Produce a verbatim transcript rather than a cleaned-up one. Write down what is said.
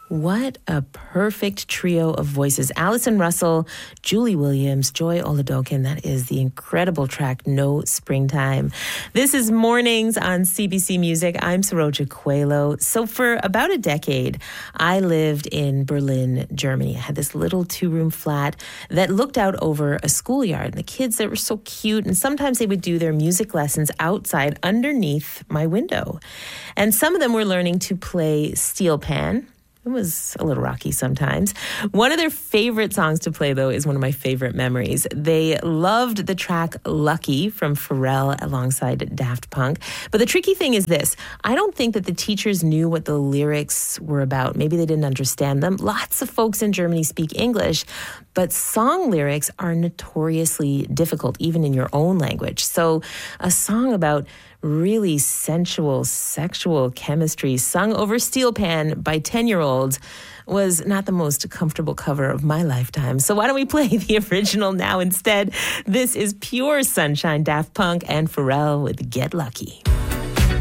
What a perfect trio of voices. Allison Russell, Julie Williams, Joy Oladokin. That is the incredible track, No Springtime. This is Mornings on C B C Music. I'm Saroja Coelho. So for about a decade, I lived in Berlin, Germany. I had this little two-room flat that looked out over a schoolyard. And the kids, they were so cute. And sometimes they would do their music lessons outside underneath my window. And some of them were learning to play steel pan. It was a little rocky sometimes. One of their favorite songs to play, though, is one of my favorite memories. They loved the track Lucky from Pharrell alongside Daft Punk. But the tricky thing is this. I don't think that the teachers knew what the lyrics were about. Maybe they didn't understand them. Lots of folks in Germany speak English, but song lyrics are notoriously difficult, even in your own language. So a song about really sensual, sexual chemistry sung over steel pan by ten-year-olds was not the most comfortable cover of my lifetime. So why don't we play the original now instead? This is Pure Sunshine, Daft Punk and Pharrell with Get Lucky.